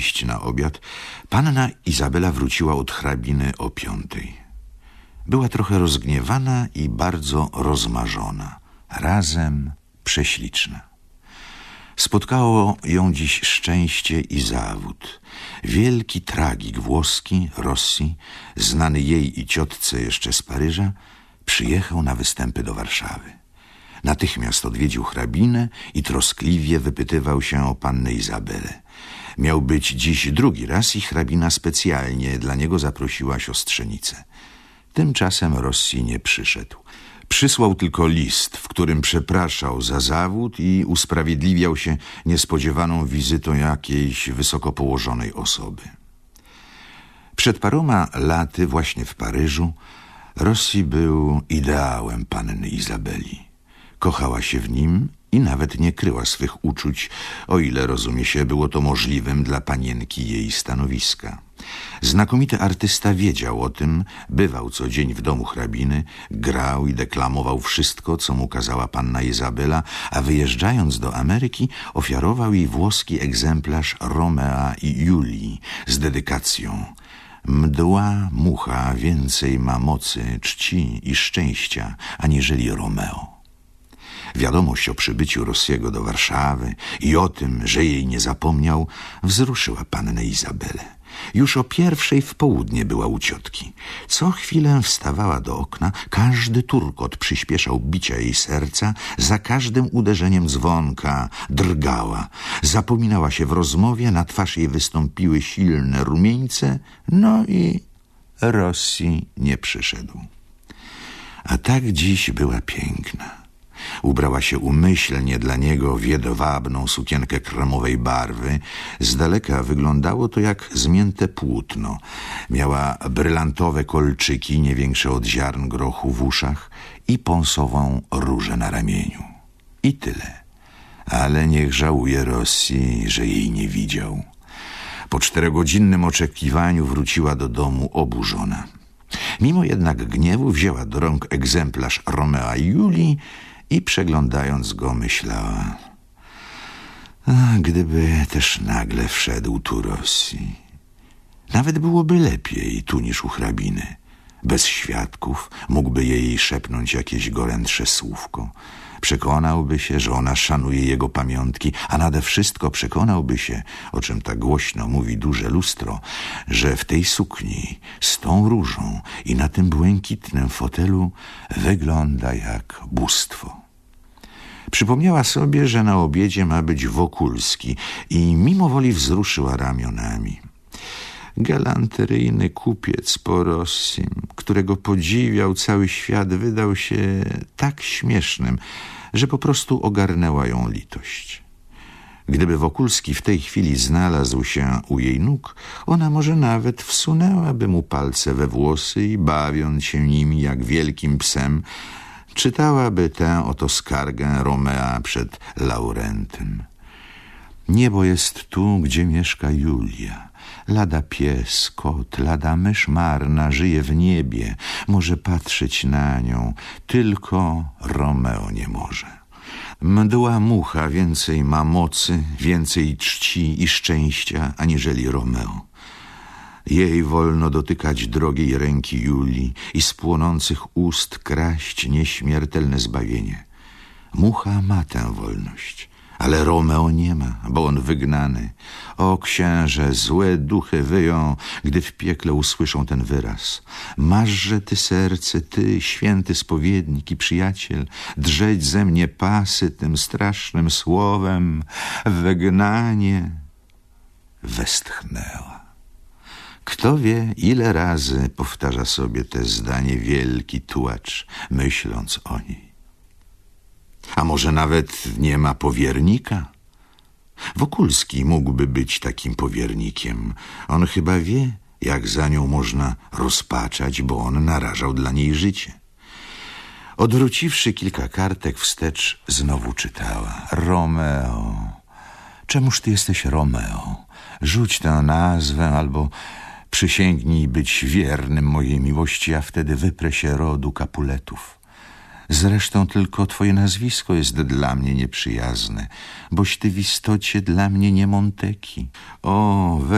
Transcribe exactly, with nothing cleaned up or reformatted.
przyjść na obiad, panna Izabela wróciła od hrabiny o piątej. Była trochę rozgniewana i bardzo rozmarzona, razem prześliczna. Spotkało ją dziś szczęście i zawód. Wielki tragik włoski, Rossi, znany jej i ciotce jeszcze z Paryża, przyjechał na występy do Warszawy. Natychmiast odwiedził hrabinę i troskliwie wypytywał się o pannę Izabelę. Miał być dziś drugi raz i hrabina specjalnie dla niego zaprosiła siostrzenicę. Tymczasem Rossi nie przyszedł. Przysłał tylko list, w którym przepraszał za zawód i usprawiedliwiał się niespodziewaną wizytą jakiejś wysoko położonej osoby. Przed paroma laty właśnie w Paryżu Rossi był ideałem panny Izabeli. Kochała się w nim i nawet nie kryła swych uczuć, o ile, rozumie się, było to możliwym dla panienki jej stanowiska. Znakomity artysta wiedział o tym, bywał co dzień w domu hrabiny, grał i deklamował wszystko, co mu kazała panna Izabela, a wyjeżdżając do Ameryki ofiarował jej włoski egzemplarz Romea i Julii z dedykacją: mdła mucha więcej ma mocy, czci i szczęścia, aniżeli Romeo. Wiadomość o przybyciu Rossiego do Warszawy i o tym, że jej nie zapomniał, wzruszyła pannę Izabelę. Już o pierwszej w południe była u ciotki. Co chwilę wstawała do okna, każdy turkot przyspieszał bicia jej serca, za każdym uderzeniem dzwonka drgała. Zapominała się w rozmowie, na twarz jej wystąpiły silne rumieńce, no i Rossi nie przyszedł. A tak dziś była piękna. Ubrała się umyślnie dla niego w jedwabną sukienkę kremowej barwy. Z daleka wyglądało to jak zmięte płótno. Miała brylantowe kolczyki, nie większe od ziarn grochu w uszach i pąsową różę na ramieniu. I tyle. Ale niech żałuje Rossi, że jej nie widział. Po czterogodzinnym oczekiwaniu wróciła do domu oburzona. Mimo jednak gniewu wzięła do rąk egzemplarz Romea i Julii i przeglądając go myślała: a, gdyby też nagle wszedł tu Rossi. Nawet byłoby lepiej tu niż u hrabiny. Bez świadków mógłby jej szepnąć jakieś gorętsze słówko. Przekonałby się, że ona szanuje jego pamiątki, a nade wszystko przekonałby się, o czym tak głośno mówi duże lustro, że w tej sukni, z tą różą i na tym błękitnym fotelu wygląda jak bóstwo. Przypomniała sobie, że na obiedzie ma być Wokulski i mimowoli wzruszyła ramionami. Galanteryjny kupiec po Rossim, którego podziwiał cały świat, wydał się tak śmiesznym, że po prostu ogarnęła ją litość. Gdyby Wokulski w tej chwili znalazł się u jej nóg, ona może nawet wsunęłaby mu palce we włosy i, bawiąc się nimi jak wielkim psem, czytałaby tę oto skargę Romea przed Laurentem. Niebo jest tu, gdzie mieszka Julia. Lada pies, kot, lada mysz marna żyje w niebie, może patrzeć na nią, tylko Romeo nie może. Mdła mucha więcej ma mocy, więcej czci i szczęścia, aniżeli Romeo. Jej wolno dotykać drogiej ręki Julii i z płonących ust kraść nieśmiertelne zbawienie. Mucha ma tę wolność, ale Romeo nie ma, bo on wygnany. O księże, złe duchy wyją, gdy w piekle usłyszą ten wyraz. Maszże ty serce, ty, święty spowiednik i przyjaciel, drzeć ze mnie pasy tym strasznym słowem. Wygnanie. Westchnęła. Kto wie, ile razy powtarza sobie te zdanie wielki tułacz, myśląc o niej. A może nawet nie ma powiernika? Wokulski mógłby być takim powiernikiem. On chyba wie, jak za nią można rozpaczać, bo on narażał dla niej życie. Odwróciwszy kilka kartek wstecz, znowu czytała: Romeo. Czemuż ty jesteś Romeo? Rzuć tę nazwę albo przysięgnij być wiernym mojej miłości, a wtedy wyprę się rodu Capuletów. Zresztą tylko twoje nazwisko jest dla mnie nieprzyjazne, boś ty w istocie dla mnie nie Monteki. O,